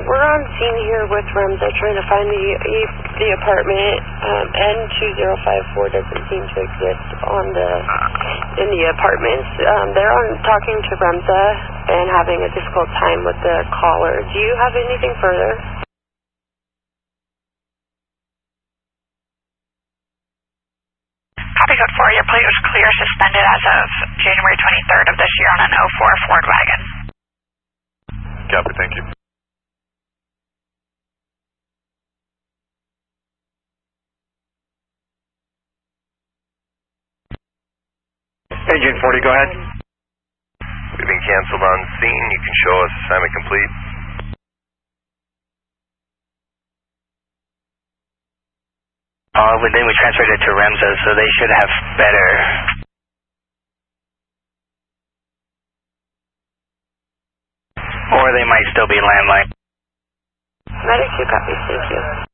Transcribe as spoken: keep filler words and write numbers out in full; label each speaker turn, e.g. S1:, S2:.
S1: we're on scene here with Remza trying to find the the apartment. Um, N two zero five four doesn't seem to exist on the in the apartments. Um, they're on talking to Remza and having a difficult time with the caller. Do you have anything further?
S2: Copy code four, your plate was clear, suspended as of January twenty-third of this year on an oh four Ford wagon.
S3: Copy, thank you.
S4: Agent forty, go ahead.
S3: We've been canceled on scene. You can show us assignment complete.
S4: Uh, then we transferred it to Remza, so they should have better. Or they might still be landline.
S1: Medic two copies, thank you.